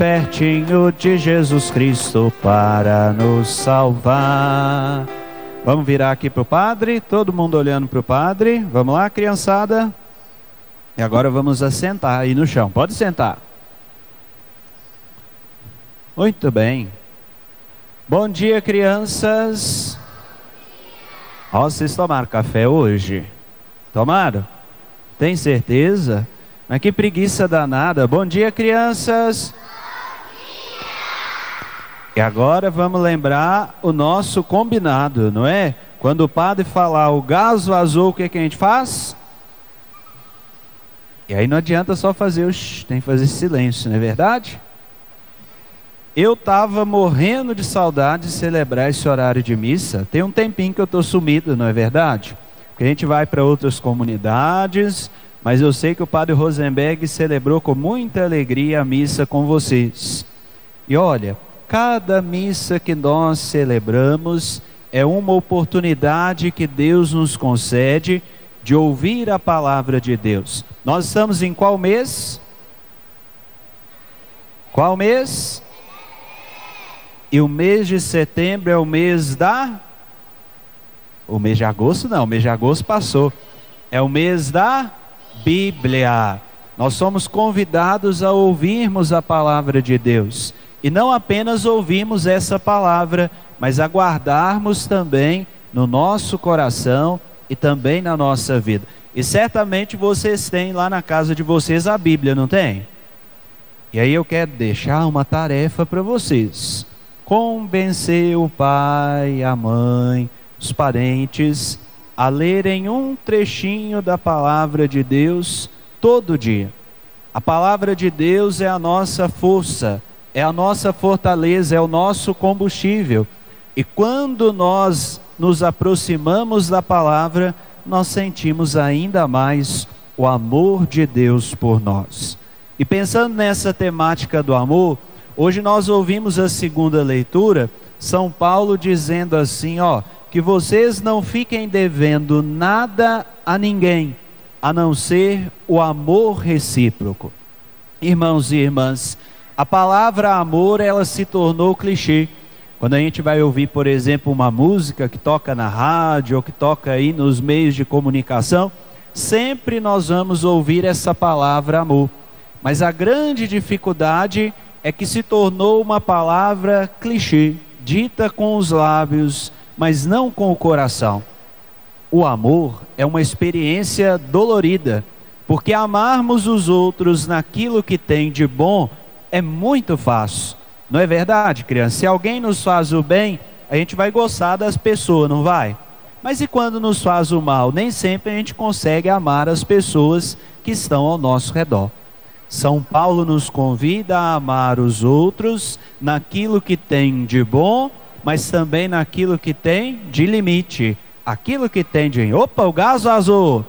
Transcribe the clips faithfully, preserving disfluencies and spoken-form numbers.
pertinho de Jesus Cristo para nos salvar. Vamos virar aqui para o padre, todo mundo olhando para o padre. Vamos lá, criançada. E agora vamos assentar aí no chão. Pode sentar. Muito bem. Bom dia, crianças. Ó, vocês tomaram café hoje? Tomaram? Tem certeza? Mas que preguiça danada. Bom dia, crianças. Bom dia. E agora vamos lembrar o nosso combinado, não é? Quando o padre falar o gás vazou, o que, que a gente faz? E aí não adianta só fazer o shh, tem que fazer silêncio, não é verdade? Eu estava morrendo de saudade de celebrar esse horário de missa. Tem um tempinho que eu estou sumido, não é verdade? Porque a gente vai para outras comunidades, mas eu sei que o padre Rosenberg celebrou com muita alegria a missa com vocês. E olha, cada missa que nós celebramos é uma oportunidade que Deus nos concede de ouvir a palavra de Deus. Nós estamos em qual mês? Qual mês? E o mês de setembro é o mês da... O mês de agosto não, o mês de agosto passou. É o mês da Bíblia. Nós somos convidados a ouvirmos a palavra de Deus. E não apenas ouvirmos essa palavra, mas a guardarmos também no nosso coração e também na nossa vida. E certamente vocês têm lá na casa de vocês a Bíblia, não tem? E aí eu quero deixar uma tarefa para vocês. Convencer o pai, a mãe, os parentes a lerem um trechinho da palavra de Deus todo dia. A palavra de Deus é a nossa força, é a nossa fortaleza, é o nosso combustível. E quando nós nos aproximamos da palavra, nós sentimos ainda mais o amor de Deus por nós. E pensando nessa temática do amor, hoje nós ouvimos a segunda leitura, São Paulo dizendo assim, ó, que vocês não fiquem devendo nada a ninguém, a não ser o amor recíproco. Irmãos e irmãs, a palavra amor, ela se tornou clichê. Quando a gente vai ouvir, por exemplo, uma música que toca na rádio, ou que toca aí nos meios de comunicação, sempre nós vamos ouvir essa palavra amor. Mas a grande dificuldade é que se tornou uma palavra clichê, dita com os lábios, mas não com o coração. O amor é uma experiência dolorida, porque amarmos os outros naquilo que tem de bom é muito fácil. Não é verdade, criança? Se alguém nos faz o bem, a gente vai gostar das pessoas, não vai? Mas e quando nos faz o mal? Nem sempre a gente consegue amar as pessoas que estão ao nosso redor. São Paulo nos convida a amar os outros naquilo que tem de bom, mas também naquilo que tem de limite. Aquilo que tem de... Opa, o gás vazou!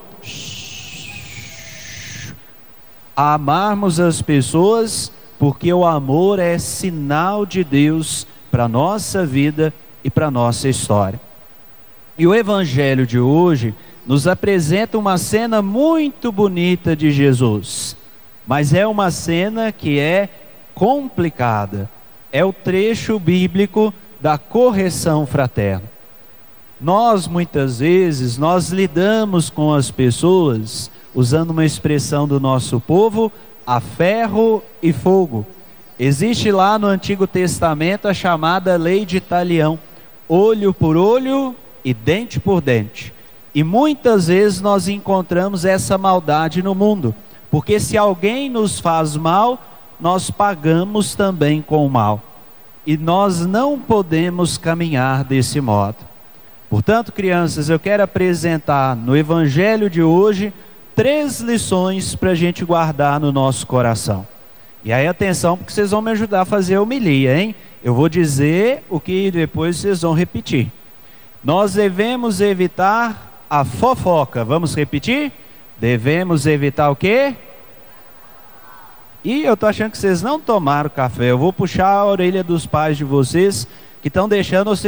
Amarmos as pessoas, porque o amor é sinal de Deus para a nossa vida e para a nossa história. E o Evangelho de hoje nos apresenta uma cena muito bonita de Jesus. Mas é uma cena que é complicada. É o trecho bíblico da correção fraterna. Nós, muitas vezes, nós lidamos com as pessoas, usando uma expressão do nosso povo, a ferro e fogo. Existe lá no Antigo Testamento a chamada lei de Talião, olho por olho e dente por dente. E muitas vezes nós encontramos essa maldade no mundo, porque se alguém nos faz mal, nós pagamos também com o mal. E nós não podemos caminhar desse modo. Portanto, crianças, eu quero apresentar no Evangelho de hoje três lições para a gente guardar no nosso coração. E aí atenção, porque vocês vão me ajudar a fazer a homilia, hein? Eu vou dizer o que depois vocês vão repetir. Nós devemos evitar a fofoca. Vamos repetir? Devemos evitar o quê? E eu estou achando que vocês não tomaram café. Eu vou puxar a orelha dos pais de vocês que estão deixando vocês